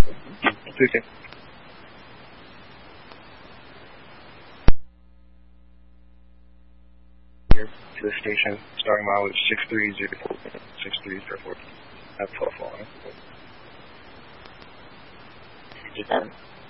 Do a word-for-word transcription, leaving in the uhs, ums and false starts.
Tuesday. Here to the station. Starting mile is six three zero six three zero four. Have twelve following. sixty-seven.